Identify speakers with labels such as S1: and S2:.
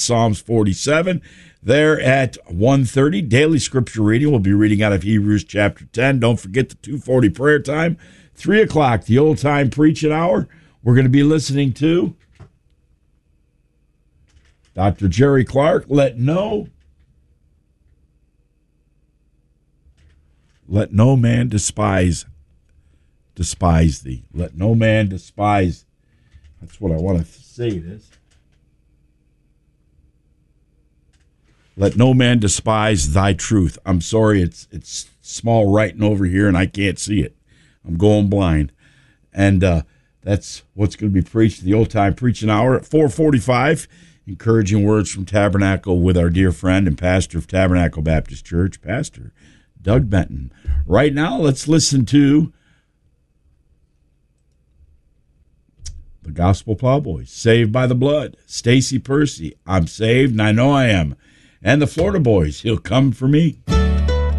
S1: Psalms 47. There at 1:30, daily scripture reading. We'll be reading out of Hebrews chapter 10. Don't forget the 2:40 prayer time. 3 o'clock, the old-time preaching hour. We're going to be listening to Dr. Jerry Clark. Let no man despise thee. Let no man despise. That's what I want to say it is. Let no man despise thy truth. I'm sorry, it's small writing over here, and I can't see it. I'm going blind. And that's what's going to be preached the old-time preaching hour at 4:45. Encouraging words from Tabernacle with our dear friend and pastor of Tabernacle Baptist Church, Pastor Doug Benton. Right now, let's listen to the Gospel Plowboys, Saved by the Blood. Stacy Percy, I'm saved and I know I am. And the Florida Boys, He'll come for me.